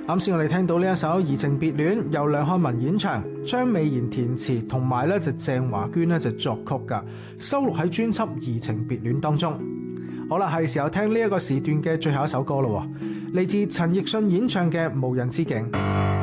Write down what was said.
啱先我哋聽到呢一首《移情別戀》，由梁漢文演唱，張美賢填詞，同埋咧就鄭華娟咧就作曲噶，收錄喺專輯《移情別戀》當中。好啦，係時候聽呢一個時段嘅最後一首歌咯，嚟自陳奕迅演唱嘅《無人之境》。